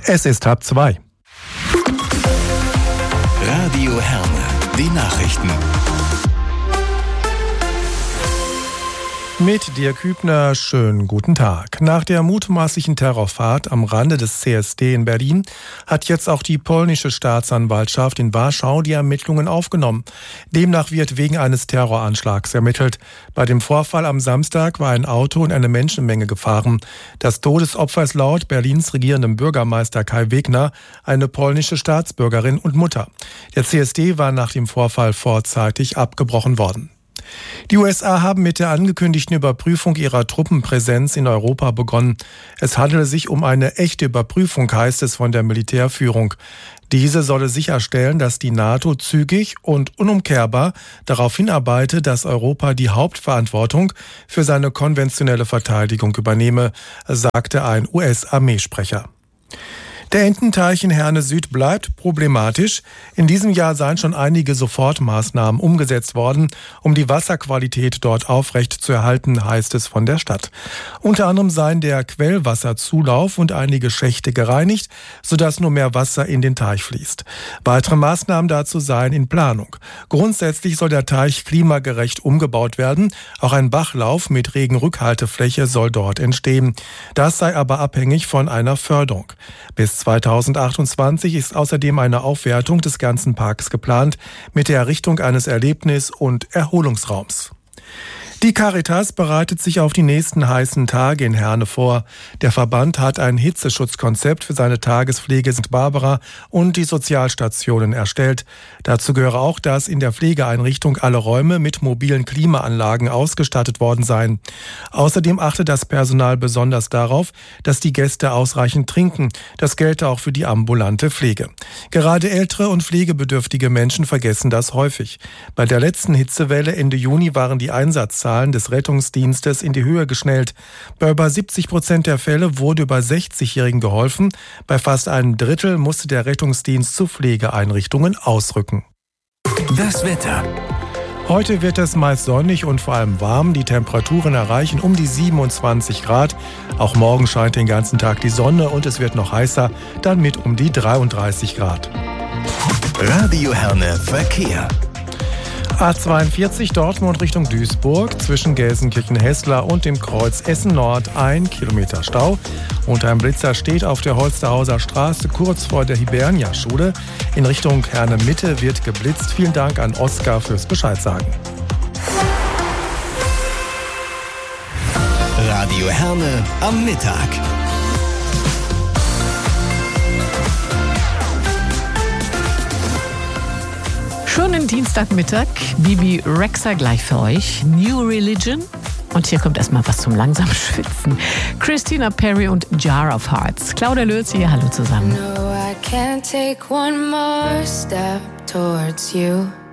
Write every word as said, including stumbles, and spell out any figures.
Es ist halb zwei. Radio Herne, die Nachrichten. Mit Dirk Hübner, schönen guten Tag. Nach der mutmaßlichen Terrorfahrt am Rande des C S D in Berlin hat jetzt auch die polnische Staatsanwaltschaft in Warschau die Ermittlungen aufgenommen. Demnach wird wegen eines Terroranschlags ermittelt. Bei dem Vorfall am Samstag war ein Auto in eine Menschenmenge gefahren. Das Todesopfer ist laut Berlins regierendem Bürgermeister Kai Wegner eine polnische Staatsbürgerin und Mutter. Der C S D war nach dem Vorfall vorzeitig abgebrochen worden. Die U S A haben mit der angekündigten Überprüfung ihrer Truppenpräsenz in Europa begonnen. Es handele sich um eine echte Überprüfung, heißt es von der Militärführung. Diese solle sicherstellen, dass die NATO zügig und unumkehrbar darauf hinarbeitet, dass Europa die Hauptverantwortung für seine konventionelle Verteidigung übernehme, sagte ein U S-Armeesprecher. Der Ententeich in Herne Süd bleibt problematisch. In diesem Jahr seien schon einige Sofortmaßnahmen umgesetzt worden, um die Wasserqualität dort aufrecht zu erhalten, heißt es von der Stadt. Unter anderem seien der Quellwasserzulauf und einige Schächte gereinigt, sodass nur mehr Wasser in den Teich fließt. Weitere Maßnahmen dazu seien in Planung. Grundsätzlich soll der Teich klimagerecht umgebaut werden. Auch ein Bachlauf mit Regenrückhaltefläche soll dort entstehen. Das sei aber abhängig von einer Förderung. Bis zweitausendachtundzwanzig ist außerdem eine Aufwertung des ganzen Parks geplant mit der Errichtung eines Erlebnis- und Erholungsraums. Die Caritas bereitet sich auf die nächsten heißen Tage in Herne vor. Der Verband hat ein Hitzeschutzkonzept für seine Tagespflege Sankt Barbara und die Sozialstationen erstellt. Dazu gehöre auch, dass in der Pflegeeinrichtung alle Räume mit mobilen Klimaanlagen ausgestattet worden seien. Außerdem achte das Personal besonders darauf, dass die Gäste ausreichend trinken. Das gelte auch für die ambulante Pflege. Gerade ältere und pflegebedürftige Menschen vergessen das häufig. Bei der letzten Hitzewelle Ende Juni waren die Einsatzzahlen des Rettungsdienstes in die Höhe geschnellt. Bei über siebzig Prozent der Fälle wurde über sechzigjährigen geholfen. Bei fast einem Drittel musste der Rettungsdienst zu Pflegeeinrichtungen ausrücken. Das Wetter. Heute wird es meist sonnig und vor allem warm. Die Temperaturen erreichen um die siebenundzwanzig Grad. Auch morgen scheint den ganzen Tag die Sonne und es wird noch heißer, dann mit um die dreiunddreißig Grad. Radio Herne Verkehr. A zweiundvierzig Dortmund Richtung Duisburg, zwischen Gelsenkirchen-Hessler und dem Kreuz Essen-Nord ein Kilometer Stau. Und ein Blitzer steht auf der Holsterhauser Straße kurz vor der Hibernia-Schule. In Richtung Herne-Mitte wird geblitzt. Vielen Dank an Oskar fürs Bescheidsagen. Radio Herne am Mittag. Schönen Dienstagmittag, Bibi Rexha gleich für euch. New Religion. Und hier kommt erstmal was zum langsamen Schwitzen. Christina Perri und Jar of Hearts. Claudia Lötz hier, hallo zusammen. No, I can't take one more step towards you.